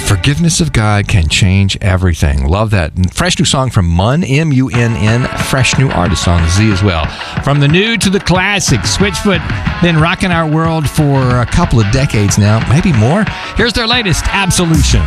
Forgiveness of God can change everything. Love that. Fresh new song from Munn, M-U-N-N. Fresh new artist on Z as well. From the new to the classic, Switchfoot been rocking our world for a couple of decades now, maybe more. Here's their latest, Absolution.